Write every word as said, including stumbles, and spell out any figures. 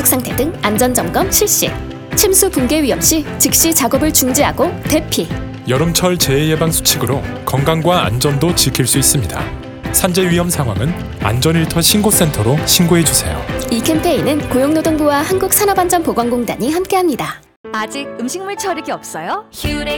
상태 등 안전점검 실시. 침수 붕괴 위험 시 즉시 작업을 중지하고 대피. 여름철 재해 예방 수칙으로 건강과 안전도 지킬 수 있습니다. 산재 위험 상황은 안전일터 신고센터로 신고해주세요. 이 캠페인은 고용노동부와 한국산업안전보건공단이 함께합니다. 아직 음식물 처리기 없어요? 휴레